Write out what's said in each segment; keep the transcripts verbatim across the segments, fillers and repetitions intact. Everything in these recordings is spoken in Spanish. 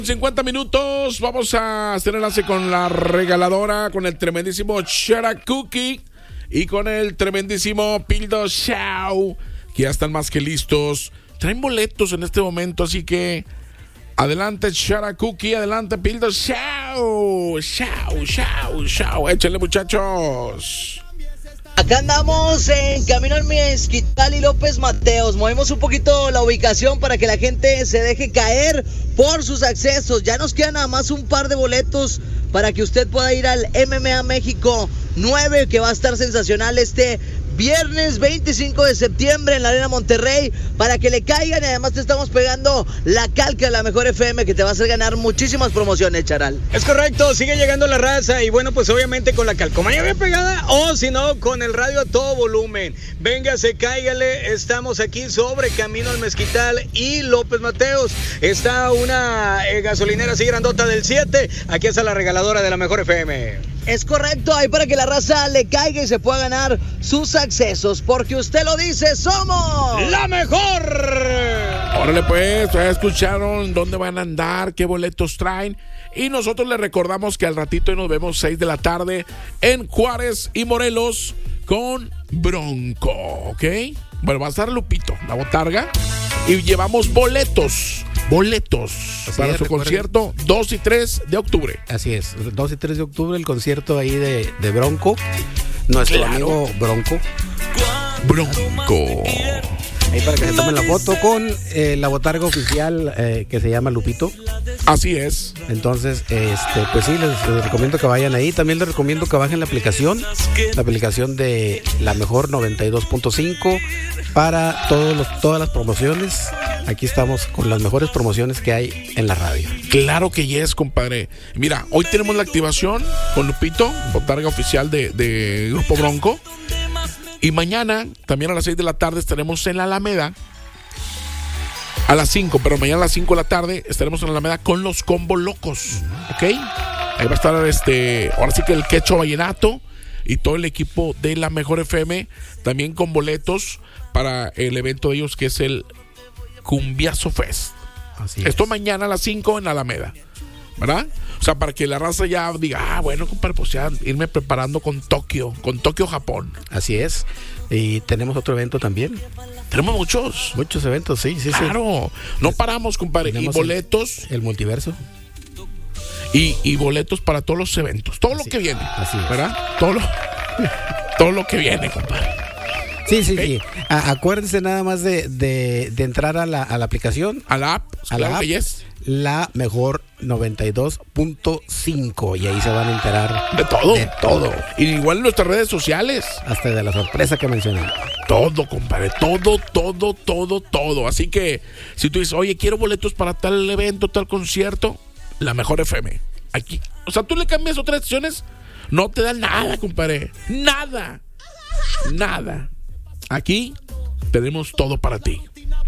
cincuenta minutos, vamos a hacer enlace con la regaladora, con el tremendísimo Shara Cookie y con el tremendísimo Pildo Show, que ya están más que listos. Traen boletos en este momento, así que adelante Shara Cookie, adelante Pildo Show, show, show, show, échenle muchachos. Acá andamos en camino al Mezquital y López Mateos. Movemos un poquito la ubicación para que la gente se deje caer por sus accesos. Ya nos quedan nada más un par de boletos para que usted pueda ir al M M A México nueve, que va a estar sensacional este viernes veinticinco de septiembre en la Arena Monterrey, para que le caigan. Y además te estamos pegando la calca de la Mejor F M, que te va a hacer ganar muchísimas promociones, Charal. Es correcto, sigue llegando la raza y bueno, pues obviamente con la calcomanía bien pegada, o si no, con el radio a todo volumen. Véngase, cáigale, estamos aquí sobre camino al Mezquital y López Mateos. Está una eh, gasolinera así grandota del siete, aquí está la regaladora de la Mejor F M. Es correcto, ahí para que la raza le caiga y se pueda ganar sus accesos, porque usted lo dice, somos la mejor. Órale pues, ya escucharon dónde van a andar, qué boletos traen, y nosotros les recordamos que al ratito nos vemos seis de la tarde en Juárez y Morelos con Bronco, ¿ok? Bueno, va a estar Lupito, la botarga, y llevamos boletos. Boletos Así para es, su recuerden. concierto dos y tres de octubre. Así es, dos y tres de octubre el concierto ahí de, de Bronco, nuestro Claro. amigo Bronco. Bronco. Ahí para que se tomen la foto con eh, la botarga oficial eh, que se llama Lupito. Así es. Entonces, este, pues sí, les, les recomiendo que vayan ahí. También les recomiendo que bajen la aplicación, la aplicación de La Mejor noventa y dos punto cinco para todos los, todas las promociones. Aquí estamos con las mejores promociones que hay en la radio. Claro que yes, compadre. Mira, hoy tenemos la activación con Lupito, botarga oficial de, de Grupo Bronco. Y mañana, también a las seis de la tarde, estaremos en la Alameda. A las cinco, pero mañana a las cinco de la tarde estaremos en la Alameda con los Combo Locos. ¿Ok? Ahí va a estar este, ahora sí que el Quecho Vallenato y todo el equipo de la Mejor F M, también con boletos para el evento de ellos, que es el Cumbiazo Fest. Así Esto es. mañana a las cinco en Alameda, ¿verdad? O sea, para que la raza ya diga, ah, bueno, compadre, pues ya irme preparando con Tokio, con Tokio, Japón. Así es. Y tenemos otro evento también. Tenemos muchos. Muchos eventos, sí, sí, sí. Claro, no paramos, compadre. Tenemos Y boletos, El, el multiverso. y, y boletos para todos los eventos, todo lo Así- que viene, así es. ¿verdad? Todo lo, todo lo que viene, compadre. Sí, sí, Ok. sí. A- acuérdense nada más de, de, de entrar a la, a la aplicación, A la app, A la claro app. que yes. La Mejor noventa y dos punto cinco, y ahí se van a enterar De todo, de todo. Y igual en nuestras redes sociales. hasta de la sorpresa que mencioné. Todo, compadre, todo, todo, todo, todo. Así que si tú dices, oye, quiero boletos para tal evento, tal concierto, la Mejor F M. Aquí, o sea, tú le cambias otras estaciones, no te dan nada, compadre. Nada. Nada. Aquí tenemos todo para ti.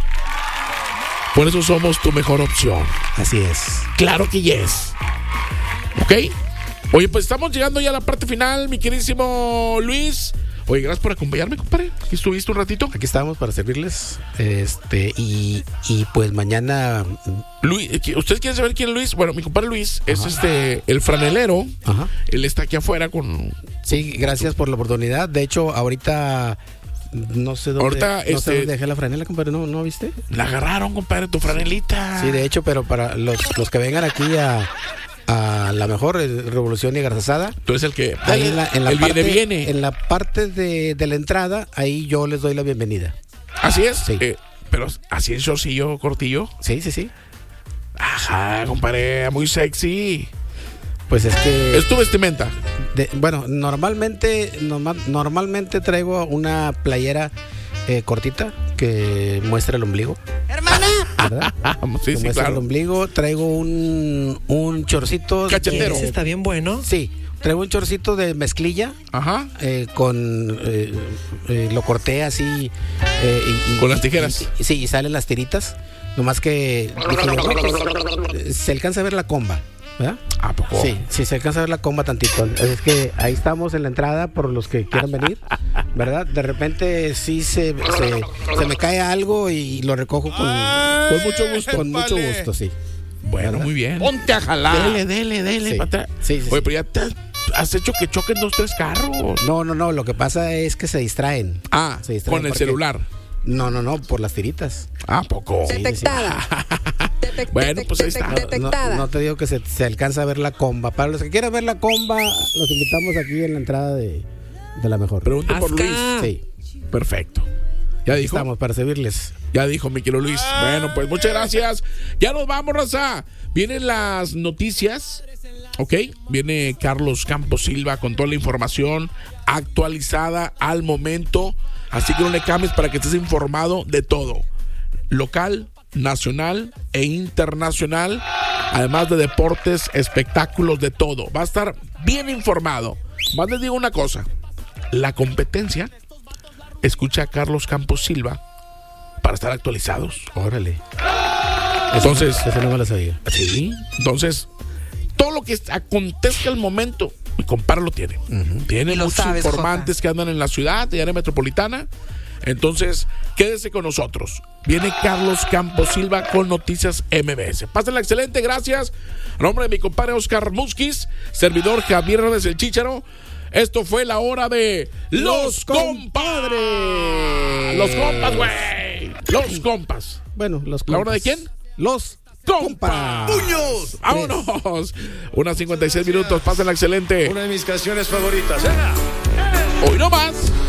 Por eso somos tu mejor opción. Así es. Claro que yes. ¿Ok? Oye, pues estamos llegando ya a la parte final, mi queridísimo Luis. Oye, gracias por acompañarme, compadre. Aquí estuviste un ratito. Aquí estamos para servirles. Este, y, y pues mañana. Luis, ¿ustedes quieren saber quién es Luis? Bueno, mi compadre Luis es este el franelero. Ajá. Él está aquí afuera con. Sí, gracias por la oportunidad. De hecho, ahorita no sé dónde, Ahorita, no este- sé dónde dejé la franela, compadre. ¿No, no viste? La agarraron, compadre, tu franelita. Sí, de hecho, pero para los, los que vengan aquí a, a La Mejor eh, Revolución y Garzazada, Tú eres el que. ahí en la, en la el parte, viene, viene. en la parte de, de la entrada, ahí yo les doy la bienvenida. Así es. Sí. Eh, pero así en shortcillo, cortillo. Sí, sí, sí. Ajá, compadre, muy sexy. Pues es que Es tu vestimenta. de- bueno, normalmente normal- normalmente traigo una playera eh, cortita que muestra el ombligo. Hermana. ¿Verdad? Sí, Que sí, muestra el claro. ombligo. Traigo un, un chorcito. de- Cachetero. Ese está bien bueno. Sí, traigo un chorcito de mezclilla. Ajá. eh, con eh, eh, lo corté así eh, y- y- Con las tijeras. y- y- sí, y salen las tiritas. Nomás que dije yo, no, pues, se alcanza a ver la comba, ¿verdad? ¿A poco? Sí, sí, se alcanza a ver la comba tantito. Es que ahí estamos en la entrada por los que quieran venir, ¿verdad? De repente sí se, se, se me cae algo y lo recojo con, Con mucho gusto. con mucho gusto, sí. Bueno, ¿verdad? muy bien. Ponte a jalar. Dele, dele, dele. Sí. para atrás. Sí, sí, Oye, sí. pero ya te has hecho que choquen dos, tres carros. No, no, no, lo que pasa es que se distraen. Ah, Se distraen con el porque- celular. No, no, no, por las tiritas. Ah, poco. Sí, sí, sí. Detectada. Detec- Bueno, pues ahí está. No, Detectada. no, no te digo que se, se alcanza a ver la comba. Para los que quieran ver la comba, los invitamos aquí en la entrada de, de la mejor. Pregunta por Luis. Sí, Perfecto. Ya aquí dijo. estamos para servirles. Ya dijo mi querido Luis. Bueno, pues muchas gracias. Ya nos vamos, raza. Vienen las noticias. Ok. Viene Carlos Campos Silva con toda la información actualizada al momento. Así que no le cambies para que estés informado de todo. Local, nacional e internacional. Además de deportes, espectáculos, de todo. Va a estar bien informado. Más les digo una cosa. La competencia escucha a Carlos Campos Silva para estar actualizados. Órale. Entonces, Eso no me lo sabía. sí, entonces, todo lo que acontezca al momento, mi compadre lo tiene. Tiene Y lo muchos sabes, informantes que andan en la ciudad, de área metropolitana. Entonces, quédese con nosotros. Viene Carlos Campos Silva con Noticias M B S. Pásenla excelente, gracias. A nombre de mi compadre Oscar Musquiz, servidor Javier Hernández el Chícharo. Esto fue la hora de Los Compadres. Los compas, güey. Los compas. Bueno, los ¿La hora compas. de quién? Los ¡Compa! ¡Puños! ¡Vámonos! Unas cincuenta y seis minutos, pásenla excelente. Una de mis canciones favoritas. ¡Venga! Hoy no más.